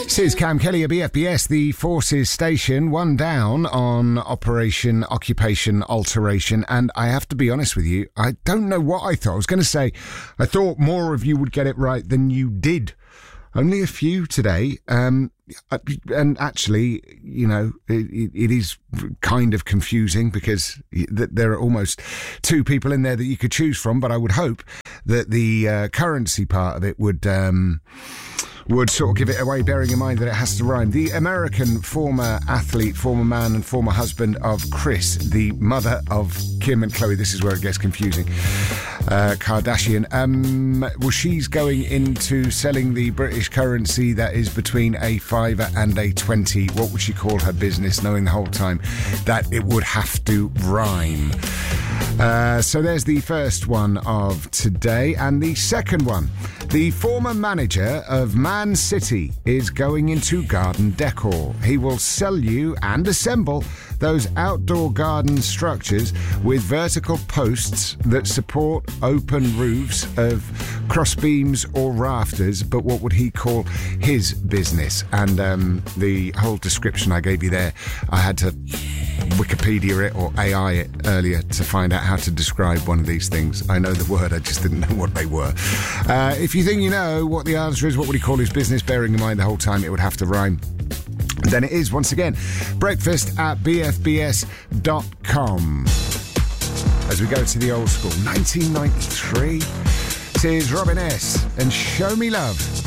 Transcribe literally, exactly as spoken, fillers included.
This is Cam Kelly at B F B S, the Forces Station, one down on Operation Occupation Alteration. And I have to be honest with you, I don't know what I thought. I was going to say, I thought more of you would get it right than you did. Only a few today. Um, and actually, you know, it, it is kind of confusing because there are almost two people in there that you could choose from. But I would hope that the uh, currency part of it would... Um, would sort of give it away, bearing in mind that it has to rhyme. The American former athlete, former man and former husband of Kris, the mother of Kim and Khloe, this is where it gets confusing, uh, Kardashian, um, well, she's going into selling the British currency that is between a fiver and a twenty. What would she call her business, knowing the whole time that it would have to rhyme? Uh, so there's the first one of today. And the second one, the former manager of Man City is going into garden decor. He will sell you and assemble those outdoor garden structures with vertical posts that support open roofs of cross beams or rafters, but what would he call his business? And um, the whole description I gave you there, I had to Wikipedia it or A I it earlier to find out how to describe one of these things. I know the word, I just didn't know what they were. Uh, if you think you know what the answer is, what would he call his business, bearing in mind the whole time it would have to rhyme, then it is, once again, breakfast at b f b s dot com. As we go to the old school, nineteen ninety-three, this is Robin S. and Show Me Love.